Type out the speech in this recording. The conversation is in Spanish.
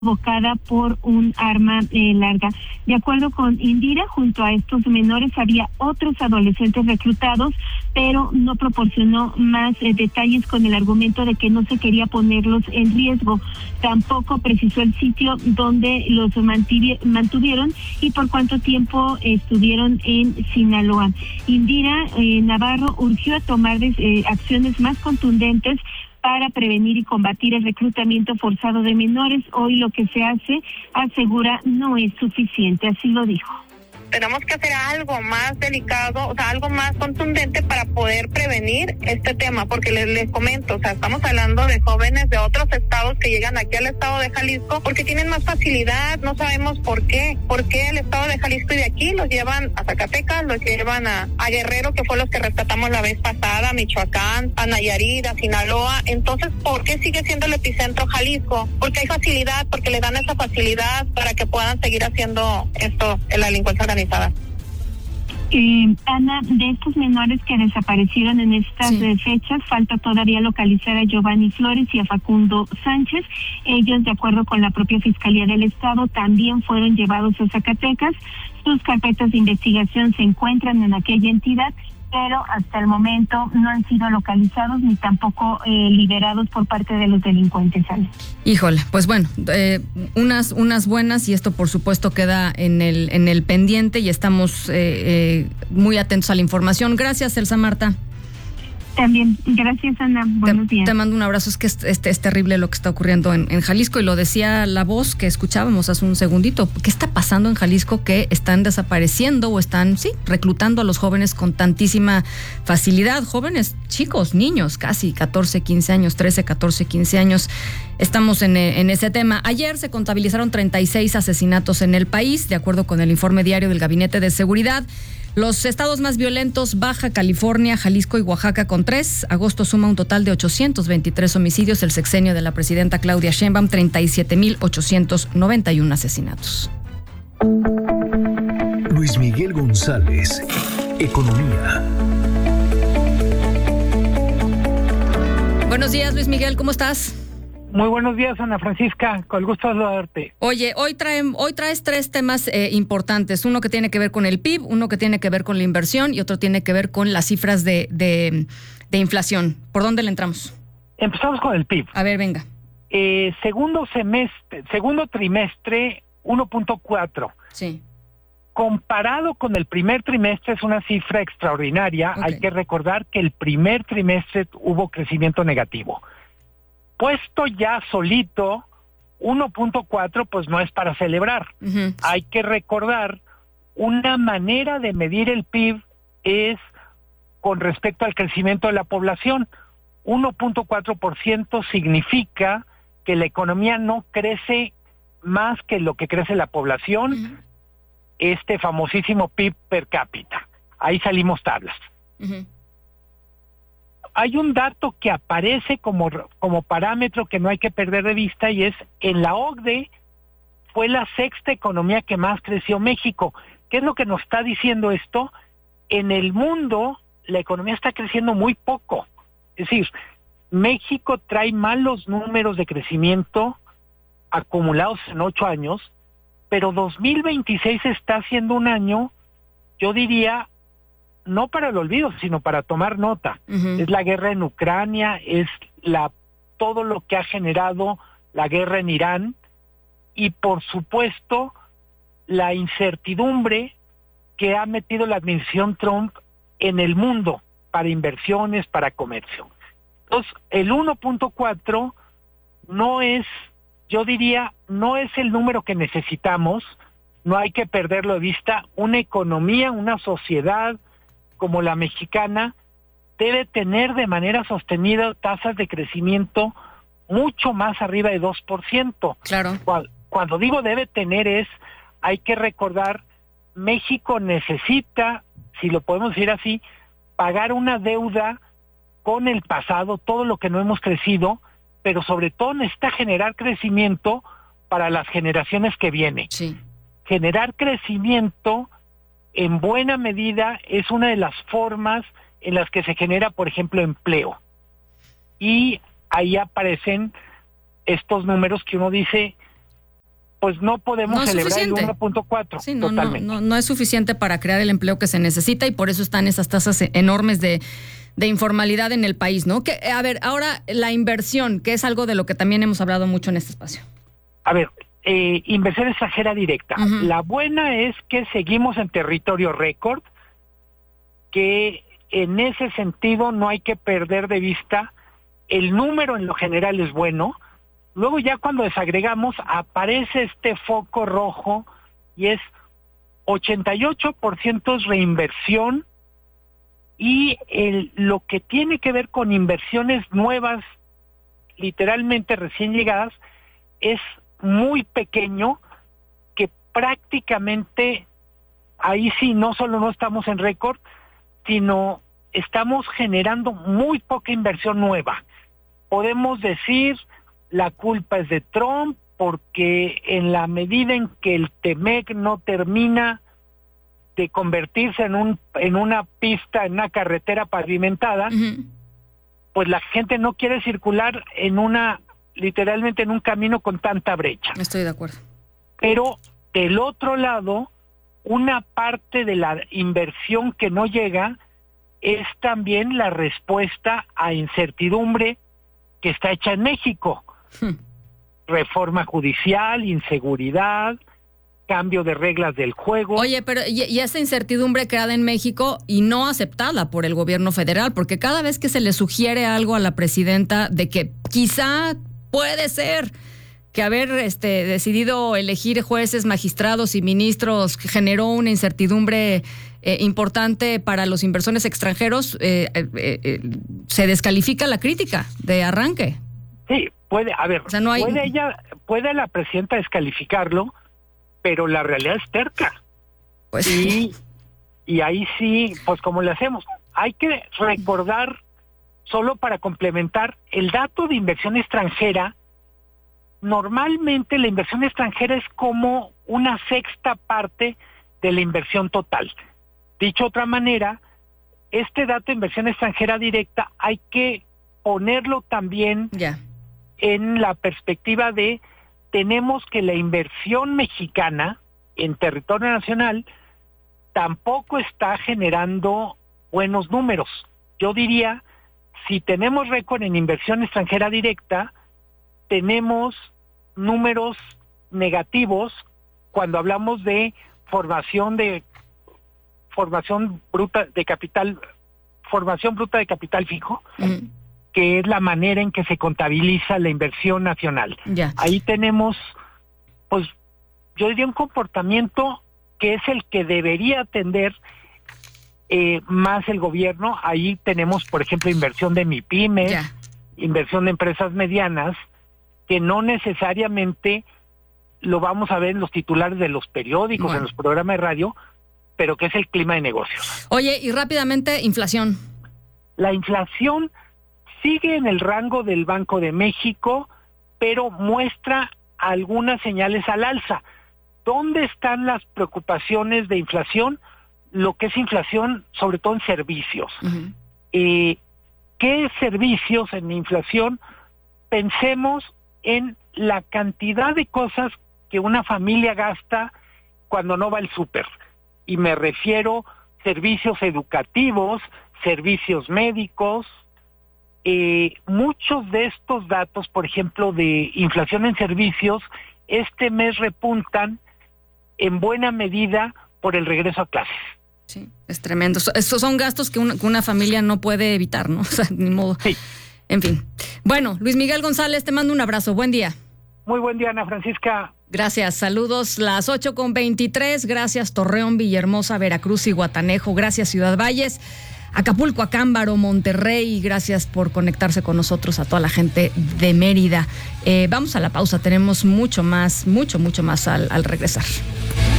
provocada por un arma larga. De acuerdo con Indira, junto a estos menores había otros adolescentes reclutados, pero no proporcionó más detalles con el argumento de que no se quería ponerlos en riesgo. Tampoco precisó el sitio donde los mantuvieron y por cuánto tiempo estuvieron en Sinaloa. Indira Navarro urgió a tomar acciones más contundentes para prevenir y combatir el reclutamiento forzado de menores. Hoy lo que se hace, asegura, no es suficiente, así lo dijo. Tenemos que hacer algo más delicado, o sea, algo más contundente para poder prevenir este tema, porque les comento, o sea, estamos hablando de jóvenes de otros estados que llegan aquí al estado de Jalisco porque tienen más facilidad, no sabemos por qué el estado de Jalisco y de aquí los llevan a Zacatecas, los llevan a Guerrero, que fue los que rescatamos la vez pasada, a Michoacán, a Nayarit, a Sinaloa. Entonces, ¿por qué sigue siendo el epicentro Jalisco? Porque hay facilidad, porque le dan esa facilidad para que puedan seguir haciendo esto en la delincuencia organizada. Ana, de estos menores que desaparecieron en estas fechas, falta todavía localizar a Giovanni Flores y a Facundo Sánchez. Ellos, de acuerdo con la propia Fiscalía del Estado, también fueron llevados a Zacatecas. Sus carpetas de investigación se encuentran en aquella entidad, pero hasta el momento no han sido localizados ni tampoco liberados por parte de los delincuentes. Híjole, pues bueno, unas buenas, y esto por supuesto queda en el pendiente y estamos muy atentos a la información. Gracias, Elsa Marta. También, gracias, Ana. Buenos días. Te mando un abrazo. Es que es terrible lo que está ocurriendo en Jalisco, y lo decía la voz que escuchábamos hace un segundito. ¿Qué está pasando en Jalisco? Que están desapareciendo o están, reclutando a los jóvenes con tantísima facilidad. Jóvenes, chicos, niños, casi 14, 15 años, 13, 14, 15 años. Estamos en ese tema. Ayer se contabilizaron 36 asesinatos en el país, de acuerdo con el informe diario del Gabinete de Seguridad. Los estados más violentos: Baja California, Jalisco y Oaxaca con 3. Agosto suma un total de 823 homicidios. El sexenio de la presidenta Claudia Sheinbaum, 37,891 asesinatos. Luis Miguel González, Economía. Buenos días, Luis Miguel, ¿cómo estás? Muy buenos días, Ana Francisca, con el gusto de saludarte. Oye, hoy traes 3 temas importantes, uno que tiene que ver con el PIB, uno que tiene que ver con la inversión y otro tiene que ver con las cifras de inflación. ¿Por dónde le entramos? Empezamos con el PIB. A ver, venga. Segundo trimestre, 1.4. Sí. Comparado con el primer trimestre es una cifra extraordinaria. Okay. Hay que recordar que el primer trimestre hubo crecimiento negativo. Puesto ya solito, 1.4 pues no es para celebrar. Uh-huh. Hay que recordar, una manera de medir el PIB es con respecto al crecimiento de la población. 1.4% significa que la economía no crece más que lo que crece la población, uh-huh. Este famosísimo PIB per cápita. Ahí salimos tablas. Uh-huh. Hay un dato que aparece como parámetro que no hay que perder de vista, y es: en la OCDE fue la 6ª economía que más creció México. ¿Qué es lo que nos está diciendo esto? En el mundo la economía está creciendo muy poco. Es decir, México trae malos números de crecimiento acumulados en 8 años, pero 2026 está siendo un año, yo diría, no para el olvido, sino para tomar nota. Uh-huh. Es la guerra en Ucrania, es todo lo que ha generado la guerra en Irán, y por supuesto la incertidumbre que ha metido la administración Trump en el mundo para inversiones, para comercio. Entonces, el 1.4 no es, yo diría, no es el número que necesitamos. No hay que perderlo de vista. Una economía, una sociedad como la mexicana debe tener de manera sostenida tasas de crecimiento mucho más arriba de 2%. Claro. Cuando digo debe tener hay que recordar, México necesita, si lo podemos decir así, pagar una deuda con el pasado, todo lo que no hemos crecido, pero sobre todo necesita generar crecimiento para las generaciones que vienen. Sí. Generar crecimiento en buena medida es una de las formas en las que se genera, por ejemplo, empleo. Y ahí aparecen estos números que uno dice, pues no podemos celebrar el 1.4. Sí, totalmente. No es suficiente para crear el empleo que se necesita y por eso están esas tasas enormes de informalidad en el país, ¿no? Que, a ver, ahora la inversión, que es algo de lo que también hemos hablado mucho en este espacio. A ver, inversión extranjera directa. Uh-huh. La buena es que seguimos en territorio récord, que en ese sentido no hay que perder de vista, el número en lo general es bueno. Luego ya cuando desagregamos aparece este foco rojo y es 88% reinversión, y lo que tiene que ver con inversiones nuevas, literalmente recién llegadas, es muy pequeño, que prácticamente ahí sí no solo no estamos en récord, sino estamos generando muy poca inversión nueva. Podemos decir la culpa es de Trump, porque en la medida en que el TEMEC no termina de convertirse en una pista, en una carretera pavimentada, uh-huh, pues la gente no quiere circular literalmente en un camino con tanta brecha. Estoy de acuerdo. Pero del otro lado, una parte de la inversión que no llega es también la respuesta a incertidumbre que está hecha en México. Reforma judicial, inseguridad, cambio de reglas del juego. Oye, pero y esa incertidumbre creada en México y no aceptada por el gobierno federal, porque cada vez que se le sugiere algo a la presidenta de que quizá puede ser que haber decidido elegir jueces, magistrados y ministros generó una incertidumbre importante para los inversores extranjeros, se descalifica la crítica de arranque. Sí, puede, a ver, o sea, no hay... puede la presidenta descalificarlo, pero la realidad es terca. Pues y ahí sí, pues como le hacemos, hay que recordar, solo para complementar, el dato de inversión extranjera. Normalmente la inversión extranjera es como una sexta parte de la inversión total. Dicho de otra manera, este dato de inversión extranjera directa hay que ponerlo también en la perspectiva de tenemos que la inversión mexicana en territorio nacional tampoco está generando buenos números. Yo diría, si tenemos récord en inversión extranjera directa, tenemos números negativos cuando hablamos de formación bruta de capital fijo, que es la manera en que se contabiliza la inversión nacional. Ahí tenemos, pues, yo diría un comportamiento que es el que debería atender más el gobierno. Ahí tenemos, por ejemplo, inversión de MIPYMES, inversión de empresas medianas, que no necesariamente lo vamos a ver en los titulares de los periódicos, en los programas de radio, pero que es el clima de negocios. Oye, y rápidamente, inflación. La inflación sigue en el rango del Banco de México, pero muestra algunas señales al alza. ¿Dónde están las preocupaciones de inflación? Lo que es inflación, sobre todo en servicios. Uh-huh. ¿Qué servicios en inflación? Pensemos en la cantidad de cosas que una familia gasta cuando no va al súper. Y me refiero a servicios educativos, servicios médicos. Muchos de estos datos, por ejemplo, de inflación en servicios, este mes repuntan en buena medida por el regreso a clases. Sí, es tremendo. Estos son gastos que una familia no puede evitar, ¿no? O sea, ni modo. Sí. En fin. Bueno, Luis Miguel González, te mando un abrazo. Buen día. Muy buen día, Ana Francisca. Gracias, saludos. Las 8:23. Gracias, Torreón, Villahermosa, Veracruz y Guatanejo. Gracias, Ciudad Valles, Acapulco, Acámbaro, Monterrey. Gracias por conectarse con nosotros, a toda la gente de Mérida. Vamos a la pausa. Tenemos mucho más al regresar.